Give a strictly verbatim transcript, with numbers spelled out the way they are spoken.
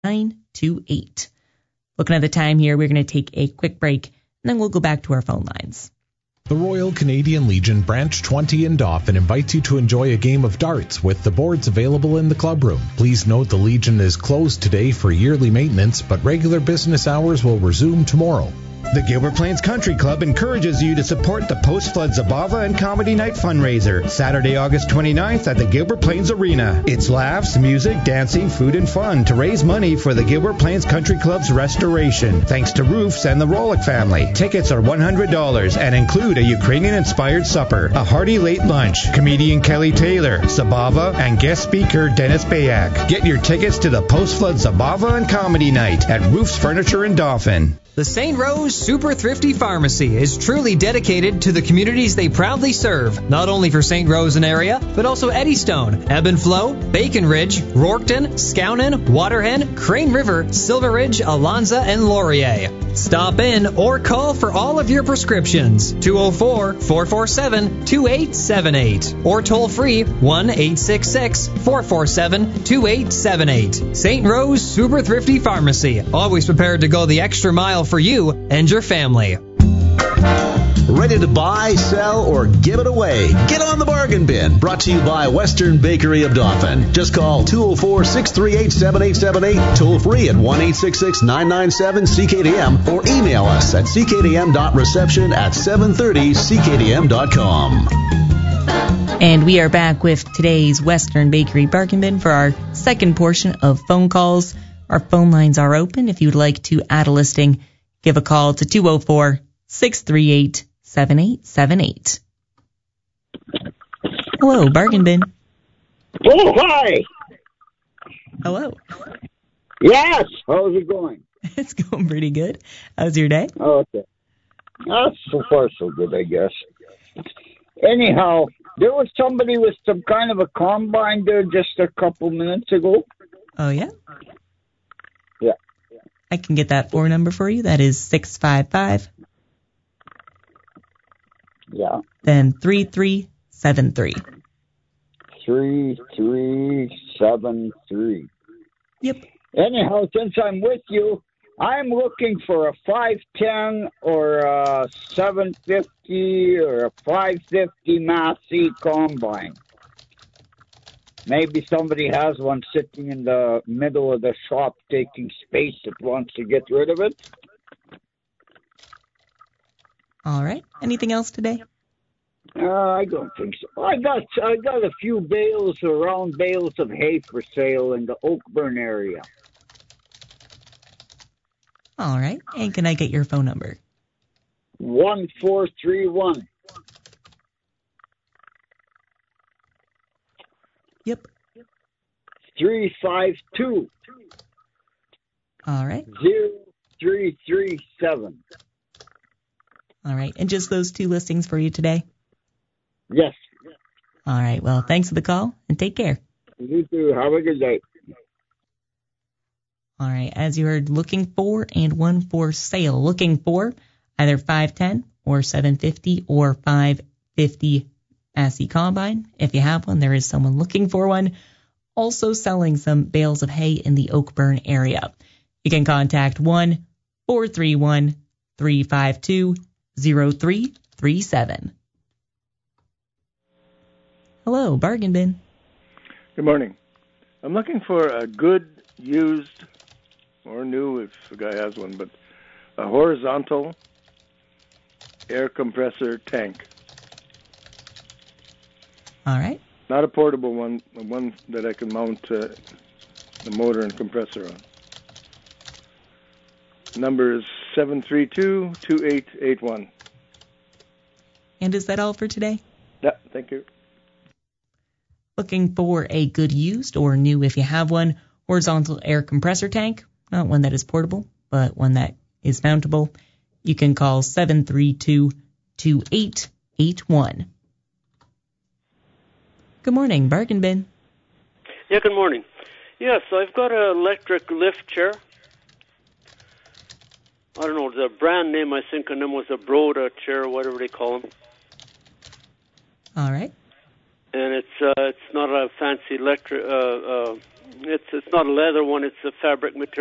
nine two eight. Looking at the time here, we're going to take a quick break, and then we'll go back to our phone lines. The Royal Canadian Legion Branch twenty in Dauphin invites you to enjoy a game of darts with the boards available in the club room. Please note the Legion is closed today for yearly maintenance, but regular business hours will resume tomorrow. The Gilbert Plains Country Club encourages you to support the Post-Flood Zabava and Comedy Night fundraiser, Saturday, August twenty-ninth at the Gilbert Plains Arena. It's laughs, music, dancing, food, and fun to raise money for the Gilbert Plains Country Club's restoration, thanks to Roofs and the Rolick family. Tickets are one hundred dollars and include a Ukrainian-inspired supper, a hearty late lunch, comedian Kelly Taylor, Zabava, and guest speaker Dennis Bayak. Get your tickets to the Post-Flood Zabava and Comedy Night at Roofs Furniture in Dauphin. The Saint Rose Super Thrifty Pharmacy is truly dedicated to the communities they proudly serve, not only for Saint Rose and area, but also Eddystone, Ebb and Flow, Bacon Ridge, Rorkton, Skownon, Waterhen, Crane River, Silver Ridge, Alonza, and Laurier. Stop in or call for all of your prescriptions, two oh four, four four seven, two eight seven eight, or toll free one eight six six, four four seven, two eight seven eight. Saint Rose Super Thrifty Pharmacy, always prepared to go the extra mile for you and your family. Ready to buy, sell, or give it away? Get on the bargain bin. Brought to you by Western Bakery of Dauphin. Just call two oh four, six three eight, seven eight seven eight, toll free at one eight six six, nine nine seven, C K D M, or email us at c k d m dot reception at seven thirty c k d m dot com. And we are back with today's Western Bakery Bargain Bin for our second portion of phone calls. Our phone lines are open. If you'd like to add a listing, give a call to two oh four, six three eight, seven eight seven eight. Hello, Bargain Bin. Oh, hi. Hello. Yes. How's it going? It's going pretty good. How's your day? Oh, okay. Uh, so far, so good, I guess. Anyhow, there was somebody with some kind of a combine there just a couple minutes ago. Oh, yeah? Yeah. I can get that phone number for you. That is six five five. Yeah. Then three three seven three. Three, three, seven, three. Yep. Anyhow, since I'm with you, I'm looking for a five ten or a seven fifty or a five fifty Massey combine. Maybe somebody has one sitting in the middle of the shop taking space that wants to get rid of it. All right. Anything else today? Uh, I don't think so. I got I got a few bales, around bales of hay for sale in the Oakburn area. All right. And can I get your phone number? One four three one. Yep. Three five two. All right. Zero three three seven. All right. And just those two listings for you today? Yes. All right. Well, thanks for the call and take care. You too. Have a good day. All right. As you heard, looking for and one for sale. Looking for either five ten or seven fifty or five fifty Massey Combine. If you have one, there is someone looking for one. Also selling some bales of hay in the Oakburn area. You can contact one four three one, three five two, zero three three seven. Hello, Bargain Bin. Good morning. I'm looking for a good, used, or new if the guy has one, but a horizontal air compressor tank. All right. Not a portable one, a one that I can mount uh, the motor and compressor on. Number is seven three two, two eight eight one. And is that all for today? Yeah, thank you. Looking for a good used or new if you have one, horizontal air compressor tank, not one that is portable, but one that is mountable. You can call seven three two, two eight eight one. Good morning, Bargain Bin. Yeah, good morning. Yes, I've got an electric lift chair. I don't know, the brand name I think on them was a Broda chair, whatever they call them. All right. And it's uh, it's not a fancy electric uh, uh, It's it's not a leather one. It's a fabric material.